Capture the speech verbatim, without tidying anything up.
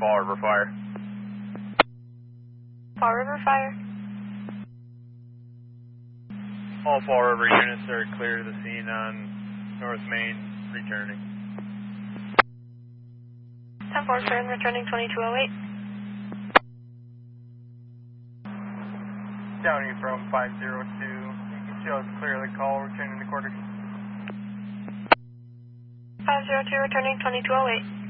Fall River Fire. Fall River Fire. All Fall River units are clear to the scene on North Main, returning. ten four, turn, returning twenty-two oh eight. Downey from five zero two. You can show us clearly call, returning to quarters. five zero two, returning twenty-two oh eight.